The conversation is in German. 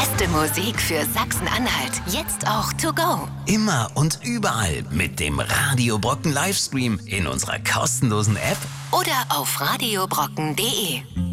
beste Musik für Sachsen-Anhalt. Jetzt auch to go. Immer und überall mit dem Radio Brocken Livestream in unserer kostenlosen App Oder auf radiobrocken.de.